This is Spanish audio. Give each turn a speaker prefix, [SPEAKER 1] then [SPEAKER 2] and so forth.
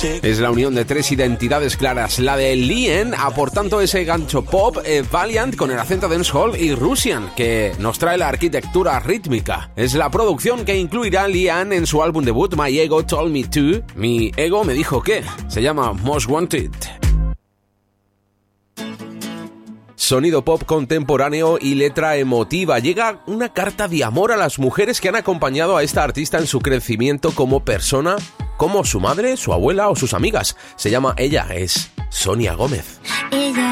[SPEAKER 1] Es la unión de tres identidades claras, la de Liam aportando ese gancho pop, Valiant con el acento dancehall y Russian, que nos trae la arquitectura rítmica. Es la producción que incluirá Liam en su álbum debut My Ego Told Me To. Mi ego me dijo que se llama Most Wanted. Sonido pop contemporáneo y letra emotiva. Llega una carta de amor a las mujeres que han acompañado a esta artista en su crecimiento como persona, como su madre, su abuela o sus amigas. Se llama Ella, es Sonia Gómez.
[SPEAKER 2] Ella